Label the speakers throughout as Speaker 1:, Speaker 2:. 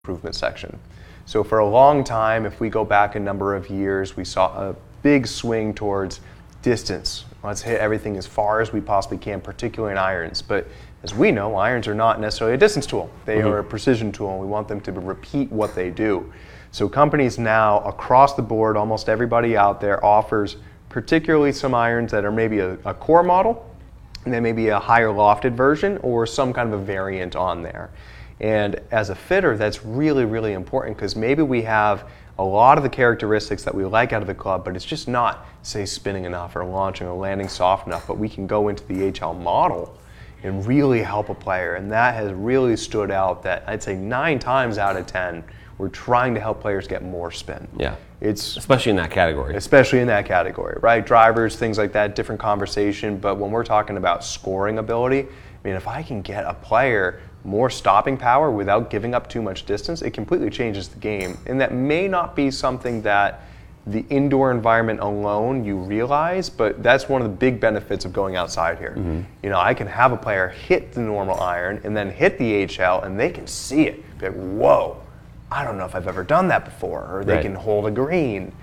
Speaker 1: improvement section. So for a long time, if we go back a number of years, we saw a big swing towards distance. Let's hit everything as far as we possibly can, particularly in irons. But as we know, irons are not necessarily a distance tool. They are a precision tool, and we want them to repeat what they do. So companies now, across the board, almost everybody out there offers particularly some irons that are maybe a core model, and then maybe a higher lofted version or some kind of a variant on there. And as a fitter, that's really, really important, because maybe we have a lot of the characteristics that we like out of the club, but it's just not, say, spinning enough or launching or landing soft enough. But we can go into the HL model and really help a player. And that has really stood out, that I'd say 9 times out of 10, we're trying to help players get more spin.
Speaker 2: Yeah, especially in that category.
Speaker 1: Especially in that category, right? Drivers, things like that, different conversation. But when we're talking about scoring ability, I mean, if I can get a player more stopping power without giving up too much distance, it completely changes the game. And that may not be something that the indoor environment alone you realize, but that's one of the big benefits of going outside here. You know, I can have a player hit the normal iron and then hit the HL, and they can see it. Be like, whoa, I don't know if I've ever done that before. Or they can hold a green.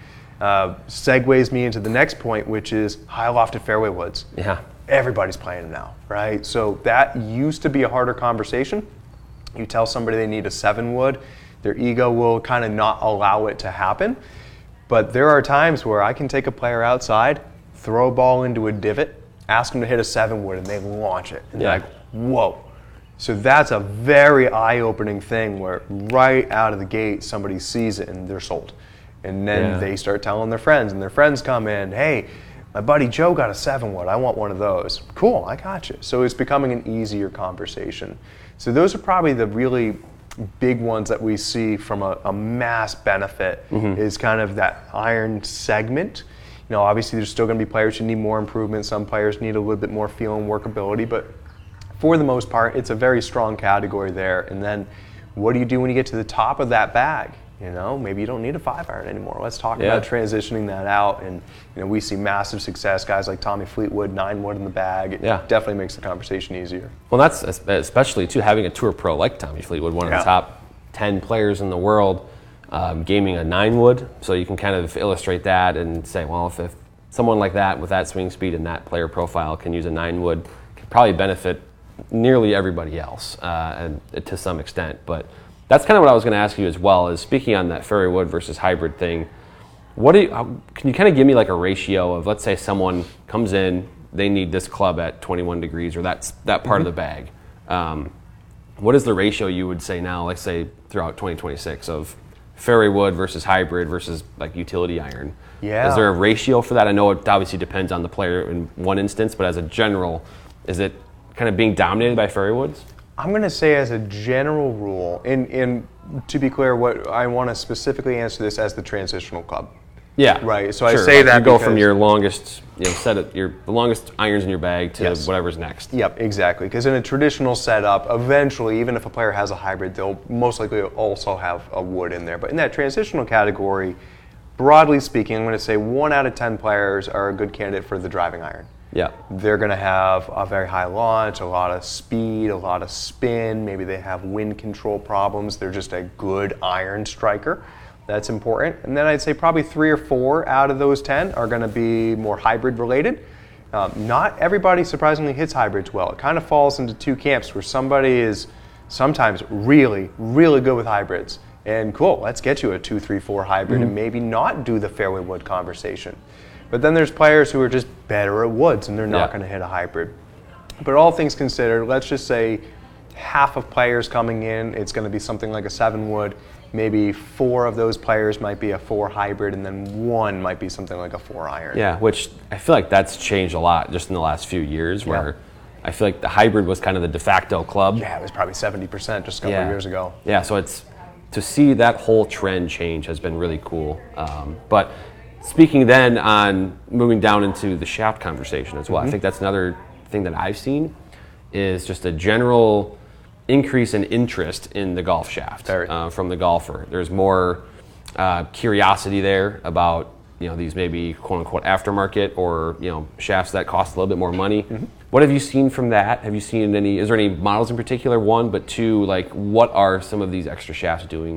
Speaker 1: Segues me into the next point, which is high lofted fairway woods.
Speaker 2: Yeah.
Speaker 1: Everybody's playing them now, right? So that used to be a harder conversation. You tell somebody they need a 7-wood, their ego will kind of not allow it to happen. But there are times where I can take a player outside, throw a ball into a divot, ask them to hit a 7-wood, and they launch it. And they're like, whoa. So that's a very eye-opening thing, where right out of the gate, somebody sees it and they're sold. And then they start telling their friends, and their friends come in, hey, my buddy Joe got a 7-wood. I want one of those. Cool, I got you. So it's becoming an easier conversation. So those are probably the really big ones that we see from a mass benefit, is kind of that iron segment. You know, obviously there's still going to be players who need more improvement. Some players need a little bit more feel and workability, but for the most part, it's a very strong category there. And then what do you do when you get to the top of that bag? You know, maybe you don't need a 5-iron anymore. Let's talk about transitioning that out. And, you know, we see massive success, guys like Tommy Fleetwood, 9-wood in the bag. It definitely makes the conversation easier.
Speaker 2: Well, that's especially, too, having a tour pro like Tommy Fleetwood, one of the top 10 players in the world, gaming a 9-wood. So you can kind of illustrate that and say, well, if someone like that with that swing speed and that player profile can use a 9-wood, can probably benefit nearly everybody else and to some extent. But that's kind of what I was going to ask you as well, is speaking on that fairway wood versus hybrid thing. Can you kind of give me like a ratio of, let's say someone comes in, they need this club at 21 degrees or that part of the bag. What is the ratio you would say now, let's say throughout 2026, of fairway wood versus hybrid versus like utility iron?
Speaker 1: Yeah.
Speaker 2: Is there a ratio for that? I know it obviously depends on the player in one instance, but as a general, is it kind of being dominated by fairway woods?
Speaker 1: I'm going to say as a general rule, and to be clear, what I want to specifically answer this as the transitional club.
Speaker 2: Yeah.
Speaker 1: Right. So sure. I say that
Speaker 2: you go from your longest, the longest irons in your bag to whatever's next.
Speaker 1: Yep, exactly. Because in a traditional setup, eventually, even if a player has a hybrid, they'll most likely also have a wood in there. But in that transitional category, broadly speaking, I'm going to say 1 out of 10 players are a good candidate for the driving iron.
Speaker 2: Yeah.
Speaker 1: They're going to have a very high launch, a lot of speed, a lot of spin. Maybe they have wind control problems. They're just a good iron striker. That's important. And then I'd say probably 3 or 4 out of those 10 are going to be more hybrid related. Not everybody surprisingly hits hybrids well. It kind of falls into 2 camps, where somebody is sometimes really, really good with hybrids. And cool, let's get you a 2, 3, 4 hybrid and maybe not do the fairway wood conversation. But then there's players who are just better at woods and they're not going to hit a hybrid. But all things considered, let's just say half of players coming in, it's going to be something like a 7-wood. Maybe 4 of those players might be a 4 hybrid, and then 1 might be something like a 4-iron.
Speaker 2: Yeah, which I feel like that's changed a lot just in the last few years, where I feel like the hybrid was kind of the de facto club.
Speaker 1: Yeah, it was probably 70% just a couple of years ago.
Speaker 2: Yeah, so to see that whole trend change has been really cool. But speaking then on moving down into the shaft conversation as well, I think that's another thing that I've seen, is just a general increase in interest in the golf shaft from the golfer. There's more curiosity there about, these maybe quote unquote aftermarket or, shafts that cost a little bit more money. What have you seen from that? Have you seen any? Is there any models in particular? One, but two, like what are some of these extra shafts doing